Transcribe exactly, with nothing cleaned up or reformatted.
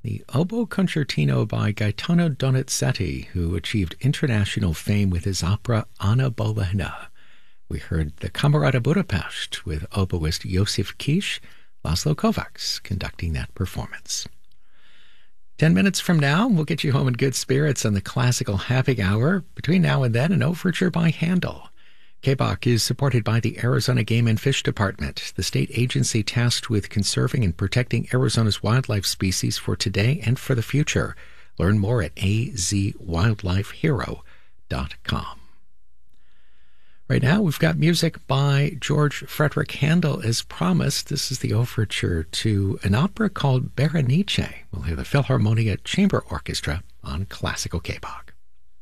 the oboe concertino by Gaetano Donizetti, who achieved international fame with his opera Anna Bolena. We heard the Camerata Budapest with oboist Josef Kish, Laszlo Kovacs conducting that performance. Ten minutes from now, we'll get you home in good spirits on the Classical Happy Hour. Between now and then, an overture by Handel. K B O C is supported by the Arizona Game and Fish Department, the state agency tasked with conserving and protecting Arizona's wildlife species for today and for the future. Learn more at a z wildlife hero dot com. Right now, we've got music by George Frederick Handel as promised. This is the overture to an opera called Berenice. We'll hear the Philharmonia Chamber Orchestra on Classical K B O C.